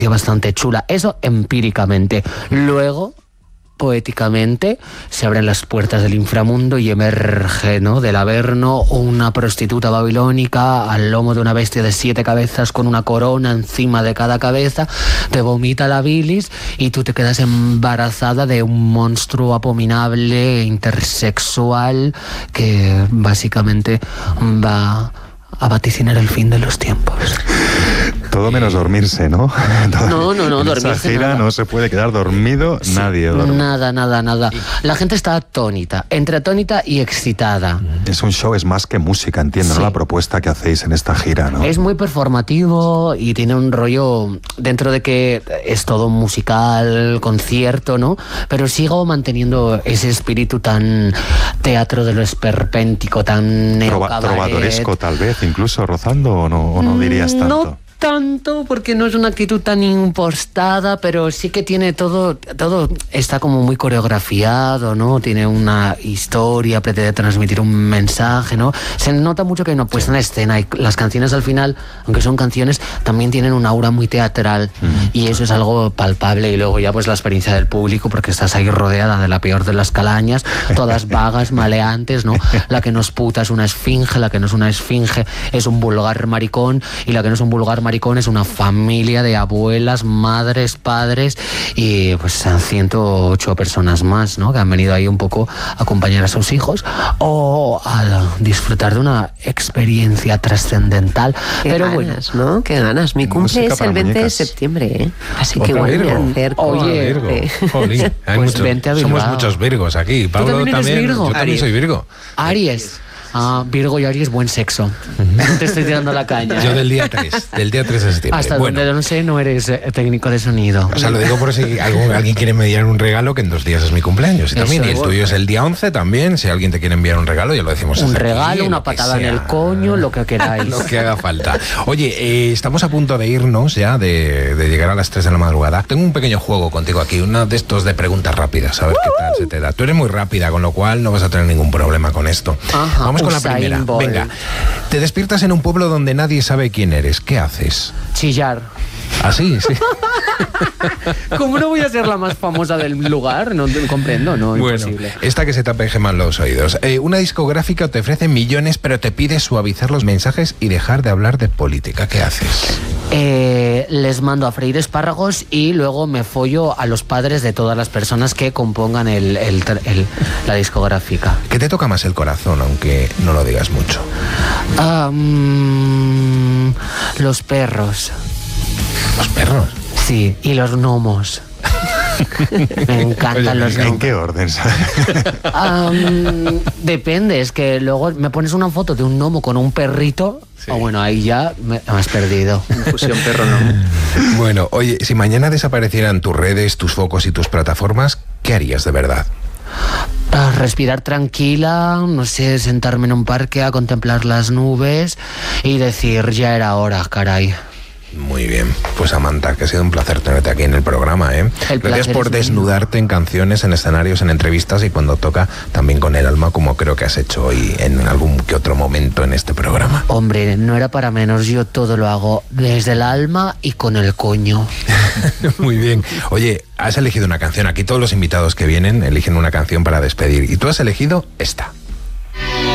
bastante chula. Eso empíricamente. Luego, poéticamente, se abren las puertas del inframundo y emerge, ¿no?, del Averno una prostituta babilónica al lomo de una bestia de 7 cabezas con una corona encima de cada cabeza, te vomita la bilis y tú te quedas embarazada de un monstruo abominable, intersexual, que básicamente va a vaticinar el fin de los tiempos. Todo menos dormirse, ¿no? No, en dormirse esa gira nada. no se puede quedar dormido, sí, nadie duerme. Nada. La gente está atónita, entre atónita y excitada. Es un show, es más que música, entiendo, Sí. ¿no? La propuesta que hacéis en esta gira, ¿no? Es muy performativo y tiene un rollo, dentro de que es todo musical, concierto, ¿no? Pero sigo manteniendo ese espíritu tan teatro de lo esperpéntico, tan neocabaret. Trovadoresco, tal vez, incluso rozando, ¿o no dirías tanto? No tanto, porque no es una actitud tan impostada, pero sí que tiene todo está como muy coreografiado, ¿no? Tiene una historia, pretende transmitir un mensaje, ¿no? Se nota mucho que hay una puesta en escena y las canciones al final, aunque son canciones, también tienen un aura muy teatral y eso es algo palpable. Y luego ya pues la experiencia del público, porque estás ahí rodeada de la peor de las calañas, todas vagas, maleantes, ¿no? La que no es puta es una esfinge, la que no es una esfinge es un vulgar maricón y la que no es un vulgar maricón es una familia de abuelas, madres, padres y pues 108 personas más, ¿no?, que han venido ahí un poco a acompañar a sus hijos o a disfrutar de una experiencia trascendental. Pero ganas, bueno, ¿no? Qué ganas. Mi cumple Música es para el 20 muñecas. de septiembre, ¿eh? Así Otra que igual me Virgo. acerco. Oye, Virgo. Jolín, hay pues muchos, vente a Bilbao. somos muchos Virgos aquí. Pablo también eres Virgo? Yo también soy Virgo. Aries. Virgo y Aries, buen sexo. Te estoy tirando la caña. Yo del día 3 de septiembre. Hasta Bueno, donde no sé, no eres técnico de sonido. o sea, lo digo por si alguien quiere mediar un regalo, que en 2 días es mi cumpleaños. Y también, Eso, y el tuyo es el día 11 también. Si alguien te quiere enviar un regalo, ya lo decimos. Un desde aquí, regalo, una lo que patada en sea. el coño, lo que queráis. Lo que haga falta. Oye, estamos a punto de irnos ya, de llegar a las 3 de la madrugada. Tengo un pequeño juego contigo aquí, uno de estos de preguntas rápidas, a ver qué tal se te da. Tú eres muy rápida, con lo cual no vas a tener ningún problema con esto. Ajá, Vamos con la Usain primera. Bolt. Venga, te despiertas en un pueblo donde nadie sabe quién eres. ¿Qué haces? Chillar. ¿Así? Sí. ¿Cómo no voy a ser la más famosa del lugar? No comprendo, no, Bueno, imposible. esta que se te apejeman los oídos. Una discográfica te ofrece millones, pero te pide suavizar los mensajes y dejar de hablar de política. ¿Qué haces? Les mando a freír espárragos y luego me follo a los padres de todas las personas que compongan la discográfica. ¿Qué te toca más el corazón, aunque no lo digas mucho? Los perros. ¿Los perros? Sí, y los gnomos. Me encantan los ¿En gnomos. qué orden? Depende, es que luego me pones una foto de un gnomo con un perrito, o bueno, ahí ya me has perdido. Fusión perro-gnomo. Bueno, oye, si mañana desaparecieran tus redes, tus focos y tus plataformas, ¿qué harías de verdad? Respirar tranquila, no sé, sentarme en un parque a contemplar las nubes y decir, ya era hora, caray. Muy bien, pues Samantha, que ha sido un placer tenerte aquí en el programa, ¿eh? El Gracias placer por es mío. desnudarte en canciones, en escenarios, en entrevistas y cuando toca también con el alma, como creo que has hecho hoy en algún que otro momento en este programa. Hombre, no era para menos, yo todo lo hago desde el alma y con el coño. Muy bien. Oye, has elegido una canción. Aquí todos los invitados que vienen eligen una canción para despedir y tú has elegido esta.